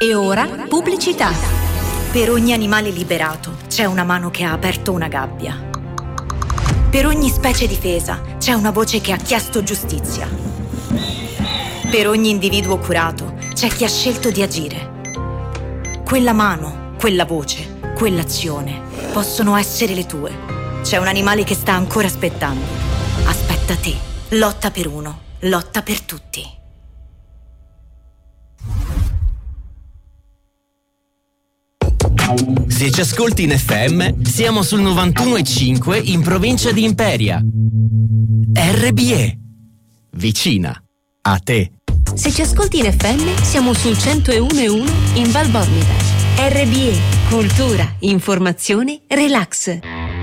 E ora pubblicità. Per ogni animale liberato c'è una mano che ha aperto una gabbia. Per ogni specie difesa c'è una voce che ha chiesto giustizia. Per ogni individuo curato c'è chi ha scelto di agire. Quella mano, quella voce, quell'azione possono essere le tue. C'è un animale che sta ancora aspettando. Aspetta te. Lotta per uno. Lotta per tutti. Se ci ascolti in FM, siamo sul 91,5 in provincia di Imperia. RBE. Vicina a te. Se ci ascolti in FM, siamo sul 101,1 in Val Bormida. RBE, cultura, informazione, relax.